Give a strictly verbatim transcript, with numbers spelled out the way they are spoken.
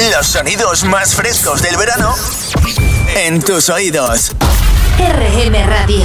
Los sonidos más frescos del verano en tus oídos. R M Radio.